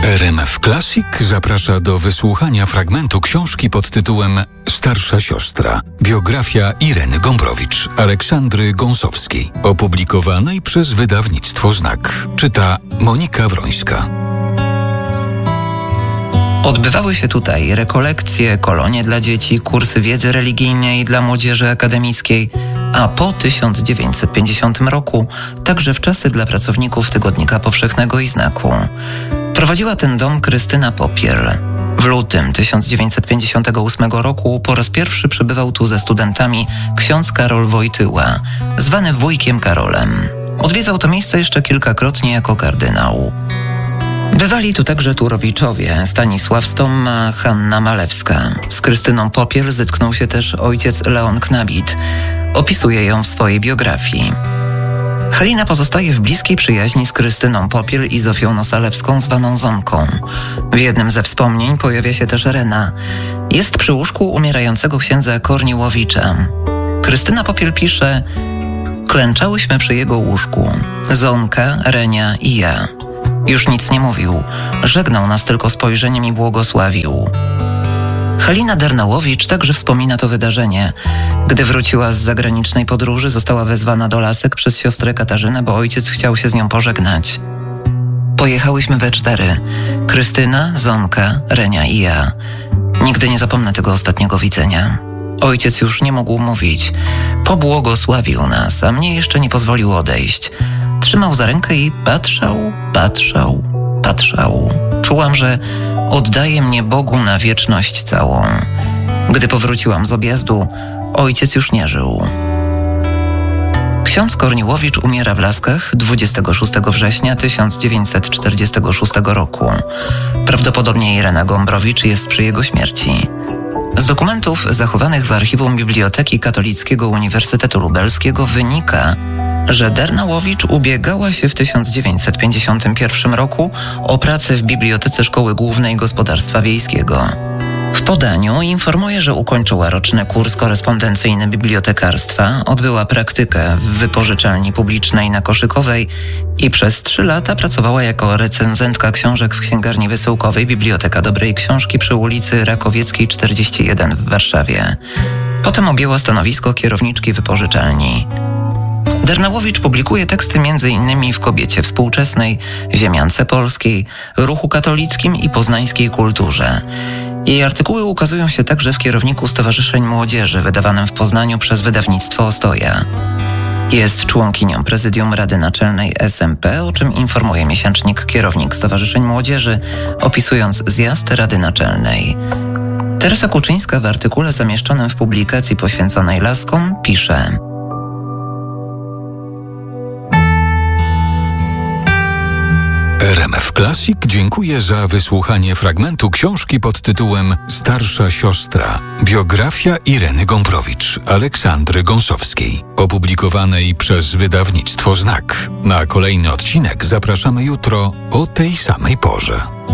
RMF Classic zaprasza do wysłuchania fragmentu książki pod tytułem Starsza siostra. Biografia Ireny Gombrowicz, Aleksandry Gąsowskiej, opublikowanej przez wydawnictwo Znak. Czyta Monika Wrońska. Odbywały się tutaj rekolekcje, kolonie dla dzieci, kursy wiedzy religijnej dla młodzieży akademickiej, a po 1950 roku także wczasy dla pracowników Tygodnika Powszechnego i Znaku. Prowadziła ten dom Krystyna Popiel. W lutym 1958 roku po raz pierwszy przybywał tu ze studentami ksiądz Karol Wojtyła, zwany wujkiem Karolem. Odwiedzał to miejsce jeszcze kilkakrotnie jako kardynał. Bywali tu także Turowiczowie, Stanisław Stomma, Hanna Malewska. Z Krystyną Popiel zetknął się też ojciec Leon Knabit. Opisuje ją w swojej biografii. Halina pozostaje w bliskiej przyjaźni z Krystyną Popiel i Zofią Nosalewską, zwaną Zonką. W jednym ze wspomnień pojawia się też Rena. Jest przy łóżku umierającego księdza Korniłowicza. Krystyna Popiel pisze: klęczałyśmy przy jego łóżku. Zonka, Renia i ja. Już nic nie mówił. Żegnał nas tylko spojrzeniem i błogosławił. Halina Dernałowicz także wspomina to wydarzenie. Gdy wróciła z zagranicznej podróży, została wezwana do Lasek przez siostrę Katarzynę, bo ojciec chciał się z nią pożegnać. Pojechałyśmy we 4. Krystyna, Zonka, Renia i ja. Nigdy nie zapomnę tego ostatniego widzenia. Ojciec już nie mógł mówić. Pobłogosławił nas, a mnie jeszcze nie pozwolił odejść. Trzymał za rękę i patrzał. Czułam, że oddaje mnie Bogu na wieczność całą. Gdy powróciłam z objazdu, ojciec już nie żył. Ksiądz Korniłowicz umiera w Laskach 26 września 1946 roku. Prawdopodobnie Irena Gombrowicz jest przy jego śmierci. Z dokumentów zachowanych w archiwum Biblioteki Katolickiego Uniwersytetu Lubelskiego wynika, że Dernałowicz ubiegała się w 1951 roku o pracę w Bibliotece Szkoły Głównej Gospodarstwa Wiejskiego. W podaniu informuje, że ukończyła roczny kurs korespondencyjny bibliotekarstwa, odbyła praktykę w wypożyczalni publicznej na Koszykowej i przez 3 lata pracowała jako recenzentka książek w księgarni wysyłkowej Biblioteka Dobrej Książki przy ulicy Rakowieckiej 41 w Warszawie. Potem objęła stanowisko kierowniczki wypożyczalni. Dernałowicz publikuje teksty m.in. w Kobiecie Współczesnej, Ziemiance Polskiej, Ruchu Katolickim i Poznańskiej Kulturze. Jej artykuły ukazują się także w Kierowniku Stowarzyszeń Młodzieży, wydawanym w Poznaniu przez wydawnictwo Ostoja. Jest członkinią Prezydium Rady Naczelnej SMP, o czym informuje miesięcznik Kierownik Stowarzyszeń Młodzieży, opisując zjazd Rady Naczelnej. Teresa Kuczyńska w artykule zamieszczonym w publikacji poświęconej Laskom pisze: RMF Classic dziękuję za wysłuchanie fragmentu książki pod tytułem Starsza siostra. Biografia Ireny Gombrowicz, Aleksandry Gąsowskiej, opublikowanej przez wydawnictwo Znak. Na kolejny odcinek zapraszamy jutro o tej samej porze.